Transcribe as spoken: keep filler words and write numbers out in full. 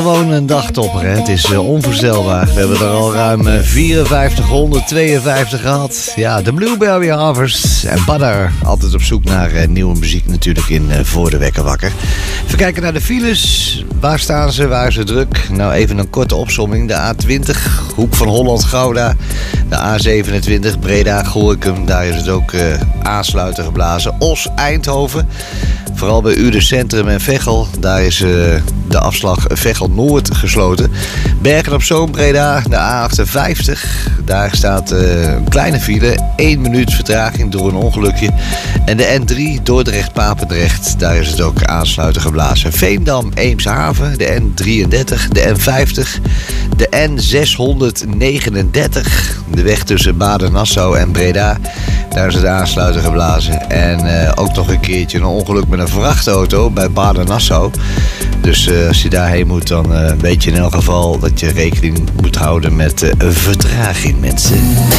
Gewoon een dagtopper, hè? Het is uh, onvoorstelbaar. We hebben er al ruim uh, vierenvijftighonderdtweeënvijftig gehad. Ja, de Blueberry Harvest en Butter. Altijd op zoek naar uh, nieuwe muziek natuurlijk in uh, Voor de Wekker Wakker. Even kijken naar de files. Waar staan ze? Waar is het druk? Nou, even een korte opsomming. De A twintig, Hoek van Holland-Gouda. De A zevenentwintig, Breda-Gorinchem. Daar is het ook uh, aansluiten geblazen. Os-Eindhoven. Vooral bij Uden Centrum en Veghel. Daar is uh, de afslag Veghel-Noord gesloten. Bergen op Zoom, Breda, de A achtenvijftig. Daar staat uh, een kleine file. één minuut vertraging door een ongelukje. En de N drie, Dordrecht-Papendrecht. Daar is het ook aansluiten geblazen. Veendam-Eemshaven, de N drieëndertig, de N vijftig, de N zeshonderdnegenendertig. De weg tussen Baden-Nassau en Breda. Daar is het aansluiten geblazen. En uh, ook nog een keertje een ongeluk met een vrachtauto bij Baden-Nassau. Dus uh, als je daarheen moet, dan uh, weet je in elk geval dat je rekening moet houden met uh, vertraging, mensen.